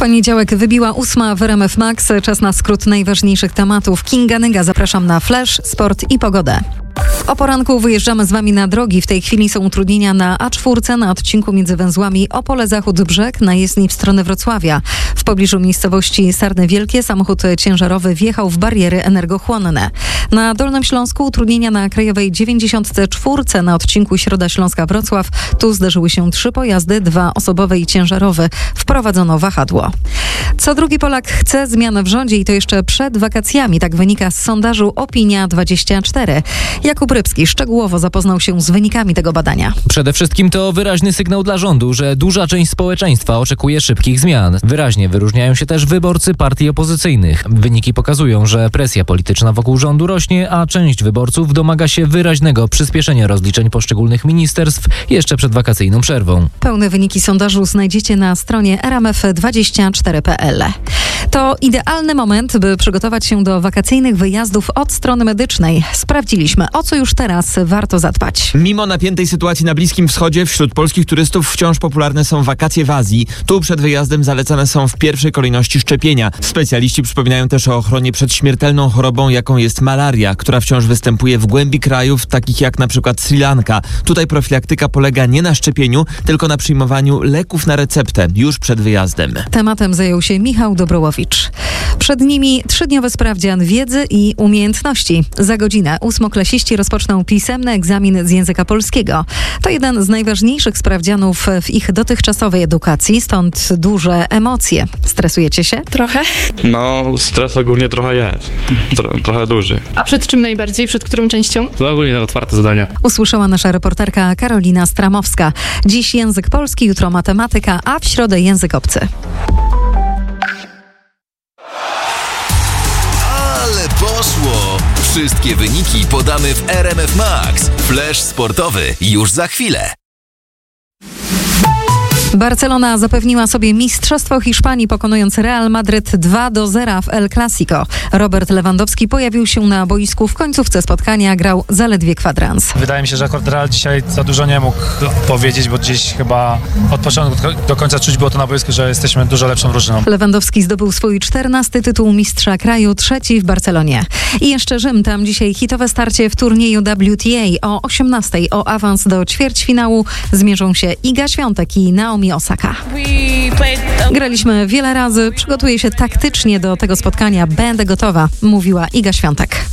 Poniedziałek wybiła 8 w RMF Max. Czas na skrót najważniejszych tematów. Kinga Nyga, zapraszam na Flash, sport i pogodę. O poranku wyjeżdżamy z Wami na drogi. W tej chwili są utrudnienia na A4 na odcinku między węzłami Opole Zachód-Brzeg na jezdni w stronę Wrocławia. W pobliżu miejscowości Sarny Wielkie samochód ciężarowy wjechał w bariery energochłonne. Na Dolnym Śląsku utrudnienia na Krajowej 94 na odcinku Środa Śląska-Wrocław. Tu zdarzyły się 3 pojazdy, 2 osobowe i ciężarowy. Wprowadzono wahadło. Co drugi Polak chce zmian w rządzie i to jeszcze przed wakacjami. Tak wynika z sondażu Opinia24. Jakub Rybski szczegółowo zapoznał się z wynikami tego badania. Przede wszystkim to wyraźny sygnał dla rządu, że duża część społeczeństwa oczekuje szybkich zmian. Wyraźnie wyróżniają się też wyborcy partii opozycyjnych. Wyniki pokazują, że presja polityczna wokół rządu rośnie, a część wyborców domaga się wyraźnego przyspieszenia rozliczeń poszczególnych ministerstw jeszcze przed wakacyjną przerwą. Pełne wyniki sondażu znajdziecie na stronie rmf24.pl. To idealny moment, by przygotować się do wakacyjnych wyjazdów od strony medycznej. Sprawdziliśmy, o co już teraz warto zadbać. Mimo napiętej sytuacji na Bliskim Wschodzie, wśród polskich turystów wciąż popularne są wakacje w Azji. Tu przed wyjazdem zalecane są w pierwszej kolejności szczepienia. Specjaliści przypominają też o ochronie przed śmiertelną chorobą, jaką jest malaria, która wciąż występuje w głębi krajów, takich jak na przykład Sri Lanka. Tutaj profilaktyka polega nie na szczepieniu, tylko na przyjmowaniu leków na receptę już przed wyjazdem. Tematem zajął się Michał Dobrołowicz. Przed nimi 3-dniowy sprawdzian wiedzy i umiejętności. Za godzinę 8-klasiści rozpoczną pisemny egzamin z języka polskiego. To jeden z najważniejszych sprawdzianów w ich dotychczasowej edukacji, stąd duże emocje. Stresujecie się? Trochę. No, stres ogólnie trochę jest. Trochę duży. A przed czym najbardziej? Przed którą częścią? To ogólnie otwarte zadania. Usłyszała nasza reporterka Karolina Stramowska. Dziś język polski, jutro matematyka, a w środę język obcy. Ale poszło! Wszystkie wyniki podamy w RMF Max. Flash sportowy już za chwilę. Barcelona zapewniła sobie mistrzostwo Hiszpanii, pokonując Real Madryt 2-0 w El Clasico. Robert Lewandowski pojawił się na boisku w końcówce spotkania, grał zaledwie kwadrans. Wydaje mi się, że akurat Real dzisiaj za dużo nie mógł powiedzieć, bo gdzieś chyba od początku do końca czuć było to na boisku, że jesteśmy dużo lepszą drużyną. Lewandowski zdobył swój 14. tytuł mistrza kraju, 3. w Barcelonie. I jeszcze Rzym, tam dzisiaj hitowe starcie w turnieju WTA. O 18:00 o awans do ćwierćfinału zmierzą się Iga Świątek i Naomi Osaka. Graliśmy wiele razy, przygotuję się taktycznie do tego spotkania, będę gotowa, mówiła Iga Świątek.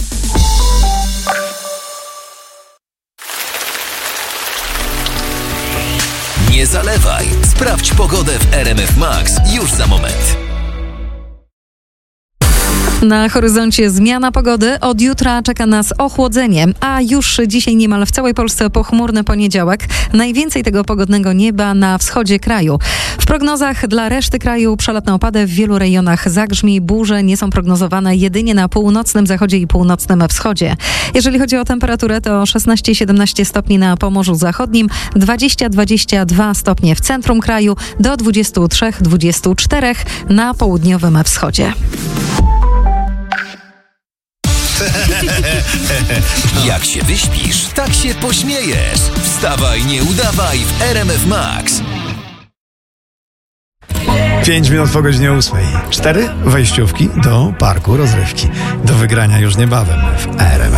Nie zalewaj. Sprawdź pogodę w RMF Max już za moment. Na horyzoncie zmiana pogody. Od jutra czeka nas ochłodzenie, a już dzisiaj niemal w całej Polsce pochmurny poniedziałek. Najwięcej tego pogodnego nieba na wschodzie kraju. W prognozach dla reszty kraju przelotne opady, w wielu rejonach zagrzmi, burze nie są prognozowane jedynie na północnym zachodzie i północnym wschodzie. Jeżeli chodzi o temperaturę, to 16-17 stopni na Pomorzu Zachodnim, 20-22 stopnie w centrum kraju, do 23-24 na południowym wschodzie. Jak się wyśpisz, tak się pośmiejesz. Wstawaj, nie udawaj w RMF Max. 5 minut po godzinie 8. 4 wejściówki do parku rozrywki. Do wygrania już niebawem w RMF.